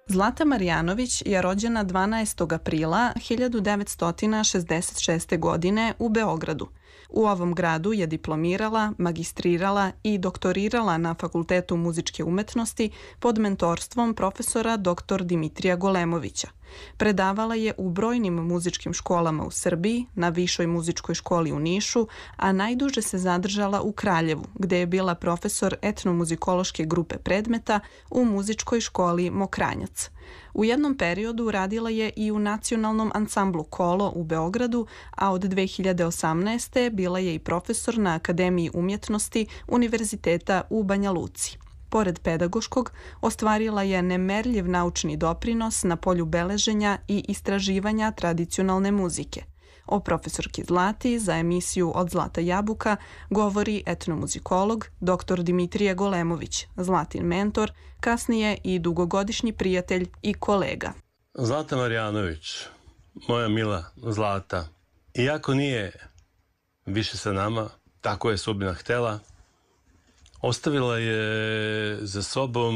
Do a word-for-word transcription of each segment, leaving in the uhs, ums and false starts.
Zlata Marjanović je rođena dvanaestog aprila hiljadu devetsto šezdeset šeste. godine u Beogradu. U ovom gradu je diplomirala, magistrirala i doktorirala na Fakultetu muzičke umetnosti pod mentorstvom profesora doktor Dimitrija Golemovića. Predavala je u brojnim muzičkim školama u Srbiji, na Višoj muzičkoj školi u Nišu, a najduže se zadržala u Kraljevu, gde je bila profesor etnomuzikološke grupe predmeta u muzičkoj školi Mokranjac. U jednom periodu radila je i u nacionalnom ansamblu Kolo u Beogradu, a od dve hiljade osamnaeste. bila je i profesor na Akademiji umjetnosti Univerziteta u Banja Luci. Pored pedagoškog, ostvarila je nemerljiv naučni doprinos na polju beleženja i istraživanja tradicionalne muzike. O profesorki Zlati za emisiju Od Zlata jabuka govori etnomuzikolog doktor Dimitrije Golemović, Zlatin mentor, kasnije i dugogodišnji prijatelj i kolega. Zlata Marjanović, moja mila Zlata, iako nije više sa nama, tako je sudbina htela, ostavila je za sobom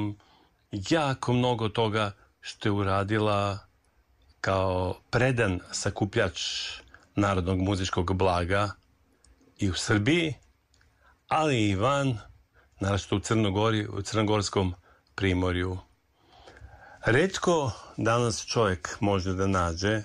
jako mnogo toga što je uradila kao predan sakupljač narodnog muzičkog blaga i u Srbiji, ali i van, naravno u Crnogori, u Crnogorskom primorju. Retko danas čovjek može da nađe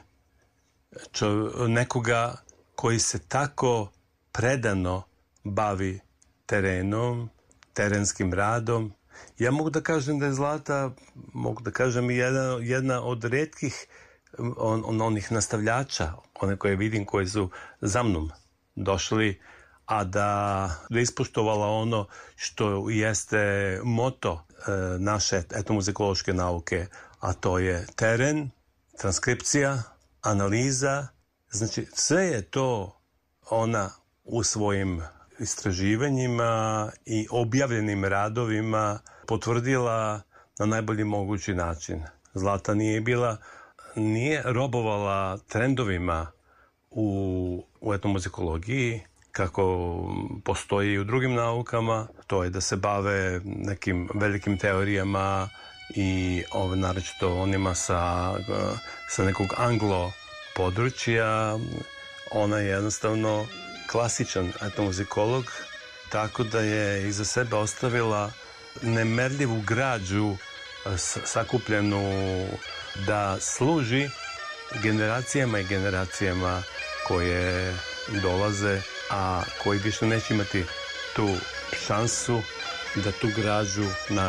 čo, nekoga koji se tako predano bavi terenom, terenskim radom. Ja mogu da kažem da je Zlata, mogu da kažem, jedna, jedna od retkih on, on, onih nastavljača, one koje vidim, koji su za mnom došli, a da, da ispoštovala ono što jeste moto e, naše etnomuzikološke nauke, a to je teren, transkripcija, analiza. Znači, sve je to ona u svojim istraživanjima i objavljenim radovima potvrdila na najbolji mogući način. Zlata nije bila, nije robovala trendovima u, u etnomuzikologiji, kako postoji i u drugim naukama. To je da se bave nekim velikim teorijama i ove, naročito onima sa, sa nekog anglo područja. Ona je jednostavno klasičan etnomuzikolog, tako da je iza sebe ostavila nemerljivu građu sakupljenu da služi generacijama i generacijama koje dolaze, a koji više neće imati tu šansu da tu građu na